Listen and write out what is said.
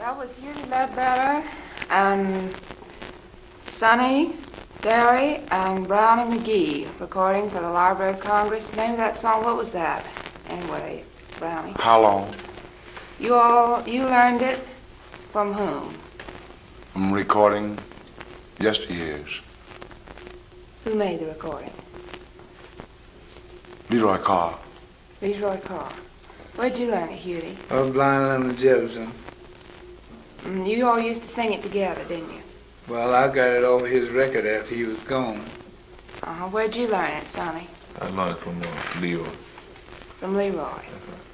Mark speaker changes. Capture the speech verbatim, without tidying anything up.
Speaker 1: That was Hughie Ledbetter and Sonny, Derry, and Brownie McGee recording for the Library of Congress. The name of that song, what was that? Anyway, Brownie.
Speaker 2: How long?
Speaker 1: You all, you learned it from whom?
Speaker 2: I'm recording yesteryears.
Speaker 1: Who made the recording?
Speaker 2: Leroy Carr.
Speaker 1: Leroy Carr. Where'd you learn it, Hughie?
Speaker 3: Oh, Blind Lemon Jefferson.
Speaker 1: Mm, you all used to sing it together, didn't you?
Speaker 3: Well, I got it off his record after he was gone.
Speaker 1: Uh-huh. Where'd you learn it, Sonny?
Speaker 4: I learned from uh, Leroy.
Speaker 1: From Leroy.
Speaker 4: Uh-huh.